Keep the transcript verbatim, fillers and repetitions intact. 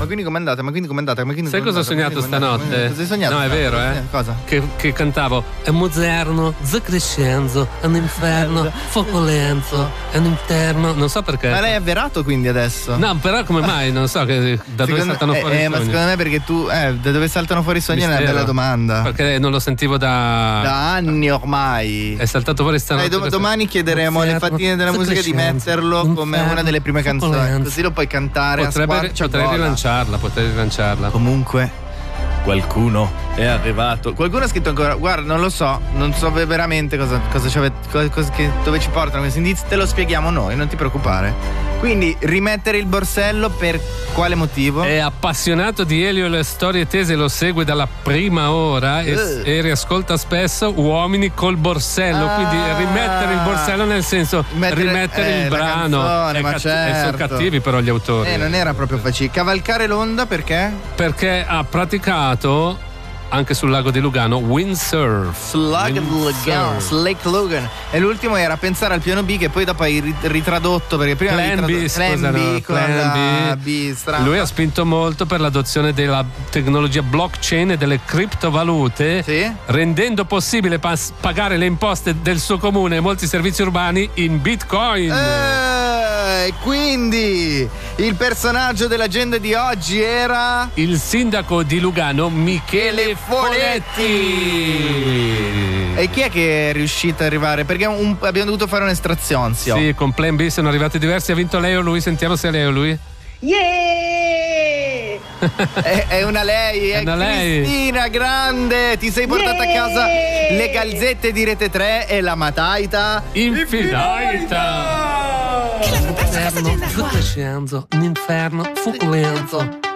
quindi com'è andata? Ma quindi com'è andata? Ma quindi Sai cosa ho sognato stanotte? Cosa hai sognato? No, è vero, eh? Cosa? Che, che cantavo è moderno, za crescenzo, è un inferno, fuoco lento, è un interno. Non so perché. Ma lei è avverato quindi adesso? No, però come mai? Non so che, da dove secondo, saltano eh, fuori eh, i ma sogni. secondo me perché tu, eh, da dove saltano fuori i sogni Mistero. è una bella domanda. Perché non lo sentivo da. Da anni ormai. È saltato fuori stanotte. Dai, dom- domani chiederemo alle fattine della musica di metterlo come una delle prime canzoni. Così lo puoi cantare Potrebbe, a squarcia potrei gola. rilanciarla, potrei rilanciarla. Comunque qualcuno è arrivato. Qualcuno ha scritto ancora. Guarda, non lo so, non so veramente cosa, cosa ci ave- cosa, cosa- che- dove ci portano questi indizi. Te lo spieghiamo noi, non ti preoccupare. Quindi rimettere il borsello per quale motivo? È appassionato di Elio e le storie tese, lo segue dalla prima ora e, Uh. e riascolta spesso Uomini col borsello. Ah. Quindi rimettere il borsello nel senso Mettere- rimettere eh, il la brano. canzone, È ma cat- certo. e sono cattivi però gli autori. Eh, non era proprio facile. Cavalcare l'onda perché? Perché ha praticato anche sul lago di Lugano windsurf. Slug Windsurf. Logan, Lake Logan. E l'ultimo era pensare al piano B, che poi dopo hai rit- ritradotto perché prima Plan avevi B, tradotto scusa, Plan B no, con Plan la B. B strana. Lui ha spinto molto per l'adozione della tecnologia blockchain e delle criptovalute, Sì? rendendo possibile pas- pagare le imposte del suo comune e molti servizi urbani in bitcoin. Eh, E quindi il personaggio dell'agenda di oggi era Il sindaco di Lugano Michele Foletti. E chi è che è riuscito ad arrivare? Perché un- abbiamo dovuto fare un'estrazione. Sì, con Plan B sono arrivati diversi. Ha vinto lei o lui? Sentiamo se è lei o lui. Yeah! È, è una lei, è, È una lei. Cristina, grande. Ti sei portata a casa le calzette di Rete tre e la mataita Infidaita. Che l'hanno persa questa agenda qua? Un inferno, fuoco lento.